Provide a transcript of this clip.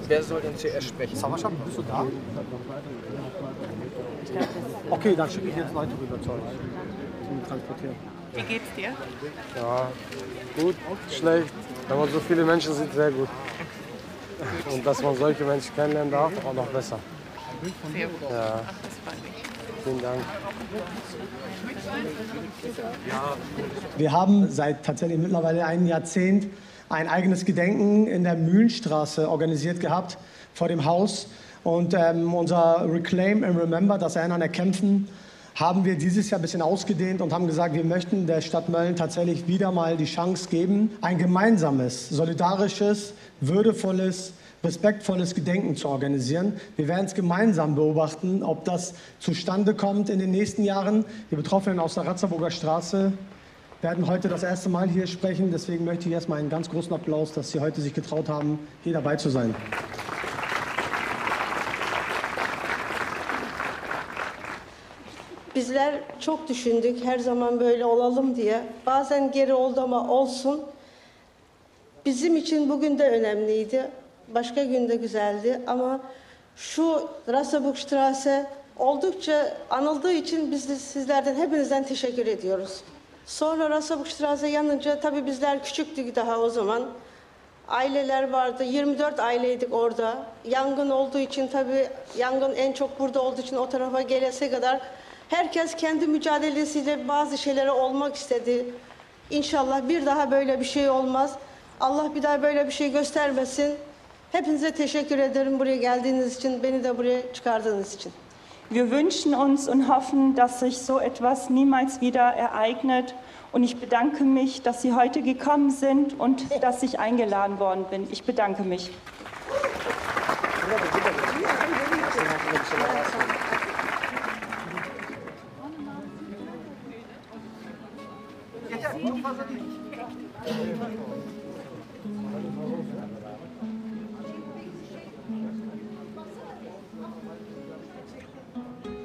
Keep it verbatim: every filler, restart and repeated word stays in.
Wer soll denn zuerst sprechen? Savaschan, bist du da? Okay, dann schicke ich jetzt Leute rüber zu euch zum Transportieren. Wie geht's dir? Ja, gut, schlecht. Wenn man so viele Menschen sieht, sehr gut. Und dass man solche Menschen kennenlernen darf, auch noch besser. Sehr gut. Ja. Ach, das freut mich. Vielen Dank. Wir haben seit tatsächlich mittlerweile einem Jahrzehnt ein eigenes Gedenken in der Mühlenstraße organisiert gehabt, vor dem Haus. Und ähm, unser Reclaim and Remember, das Erinnern, Erkämpfen, haben wir dieses Jahr ein bisschen ausgedehnt und haben gesagt, wir möchten der Stadt Mölln tatsächlich wieder mal die Chance geben, ein gemeinsames, solidarisches, würdevolles, respektvolles Gedenken zu organisieren. Wir werden es gemeinsam beobachten, ob das zustande kommt in den nächsten Jahren. Die Betroffenen aus der Ratzeburger Straße werden heute das erste Mal hier sprechen. Deswegen möchte ich erstmal einen ganz großen Applaus, dass Sie heute sich getraut haben, hier dabei zu sein. Bizler çok düşündük her zaman böyle olalım diye. Bazen geri oldu ama olsun. Bizim için bugün de önemliydi. Başka gün de güzeldi ama şu Rasseburgstraße oldukça anıldığı için biz de sizlerden hepinizden teşekkür ediyoruz. Sonra Rasseburgstraße yanınca tabii bizler küçüktük daha o zaman. Aileler vardı. yirmi dört aileydik orada. Yangın olduğu için tabii yangın en çok burada olduğu için o tarafa gelese kadar herkes kendi mücadelesiyle bazı şeylere olmak istedi. İnşallah bir daha böyle bir şey olmaz. Allah bir daha böyle bir şey göstermesin. Hepinize teşekkür ederim buraya geldiğiniz için, beni de buraya çıkardığınız için. Wir wünschen uns und hoffen, dass sich so etwas niemals wieder ereignet. Und ich bedanke mich, dass Sie heute gekommen sind und dass ich eingeladen worden bin. Ich bedanke mich. Yeter, çok fazla değil.